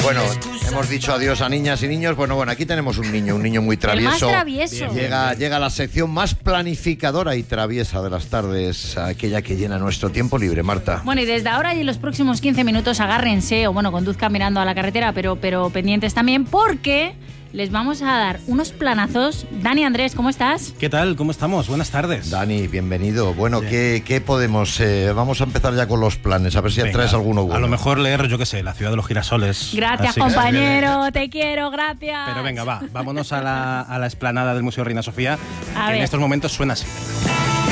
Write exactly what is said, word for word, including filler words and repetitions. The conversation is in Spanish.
Bueno, hemos dicho adiós a niñas y niños. Bueno, bueno, aquí tenemos un niño, un niño muy travieso. El más travieso. Llega, llega a la sección más planificadora y traviesa de las tardes, aquella que llena nuestro tiempo libre, Marta. Bueno, y desde ahora y en los próximos quince minutos agárrense, o bueno, conduzcan mirando a la carretera, pero, pero pendientes también, porque les vamos a dar unos planazos. Dani, Andrés, ¿cómo estás? ¿Qué tal? ¿Cómo estamos? Buenas tardes. Dani, bienvenido. Bueno, ¿qué, qué podemos...? Eh, vamos a empezar ya con los planes, a ver si Venga, traes alguno bueno. A lo mejor leer, yo qué sé, La ciudad de los girasoles. Gracias, Así compañero, te quiero, gracias. Pero venga, va, vámonos a la, a la explanada del Museo Reina Sofía, A que ver. en estos momentos suena así.